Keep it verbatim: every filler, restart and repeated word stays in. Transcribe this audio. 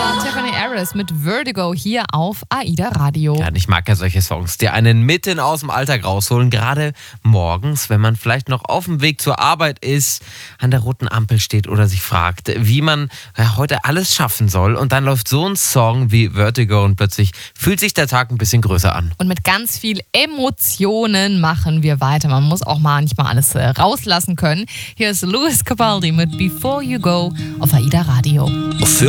war Tiffany Harris mit Vertigo hier auf AIDA Radio. Ja, und ich mag ja solche Songs, die einen mitten aus dem Alltag rausholen. Gerade morgens, wenn man vielleicht noch auf dem Weg zur Arbeit ist, an der roten Ampel steht oder sich fragt, wie man ja, heute alles schaffen soll. Und dann läuft so ein Song wie Vertigo und plötzlich fühlt sich der Tag ein bisschen größer an. Und mit ganz viel Emotionen machen wir weiter. Man muss auch manchmal alles äh, rauslassen können. Hier ist Lewis Capaldi mit Before You Go auf AIDA Radio.